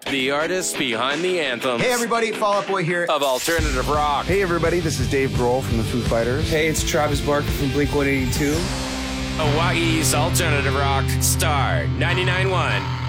The artists behind the anthems. Hey everybody, Fall Out Boy here. Of alternative rock. Hey everybody, this is Dave Grohl from the Foo Fighters. Hey, it's Travis Barker from Blink-182. Hawaii's alternative rock, Star 99.1.